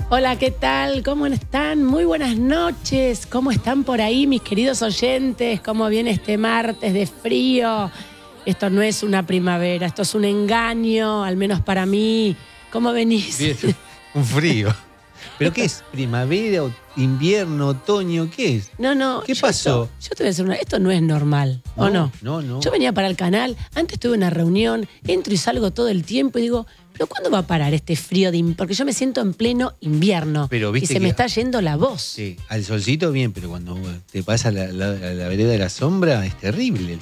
Hola, ¿qué tal? ¿Cómo están? Muy buenas noches. ¿Cómo están por ahí, mis queridos oyentes? ¿Cómo viene este martes de frío? Esto no es una primavera, esto es un engaño, al menos para mí. ¿Cómo venís? Bien, un frío. ¿Pero qué es? ¿Primavera, invierno, otoño? ¿Qué es? No. ¿Qué pasó? Yo te voy a decir esto no es normal, ¿o no? No. Yo venía para el canal, antes tuve una reunión, entro y salgo todo el tiempo y digo, ¿pero cuándo va a parar este frío de porque yo me siento en pleno invierno Pero y viste se me que- está yendo la voz. Sí, al solcito bien, pero cuando te pasa la vereda de la sombra es terrible.